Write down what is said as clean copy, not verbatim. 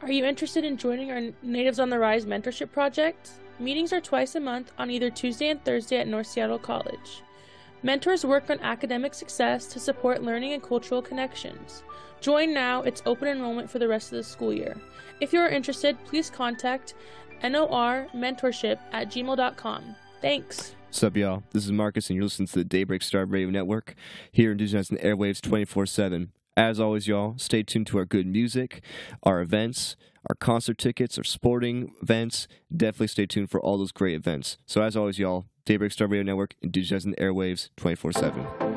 Are you interested in joining our Natives on the Rise mentorship project? Meetings are twice a month on either Tuesday and Thursday at North Seattle College. Mentors work on academic success to support learning and cultural connections. Join now, it's open enrollment for the rest of the school year. If you are interested, please contact normentorship@gmail.com. Thanks. What's up, y'all? This is Marcus, and you're listening to the Daybreak Star Radio Network here in Digitizing the Airwaves 24/7. As always, y'all, stay tuned to our good music, our events, our concert tickets, our sporting events. Definitely stay tuned for all those great events. So as always, y'all, Daybreak Star Radio Network and Digitizing the Airwaves 24/7.